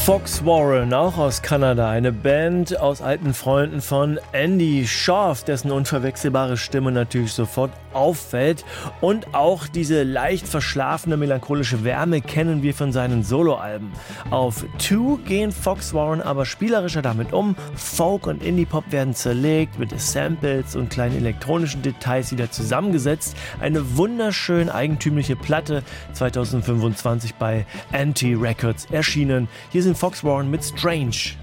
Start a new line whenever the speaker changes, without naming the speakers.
Fox Warren, auch aus Kanada, eine Band aus alten Freunden von Andy Shauf, dessen unverwechselbare Stimme natürlich sofort auffällt. Und auch diese leicht verschlafene, melancholische Wärme kennen wir von seinen Soloalben. Auf Two gehen Fox Warren aber spielerischer damit um. Folk und Indie-Pop werden zerlegt, mit Samples und kleinen elektronischen Details wieder zusammengesetzt. Eine wunderschön eigentümliche Platte, 2025 bei Anti Records erschienen. Hier sind Fox Warren mit Strange.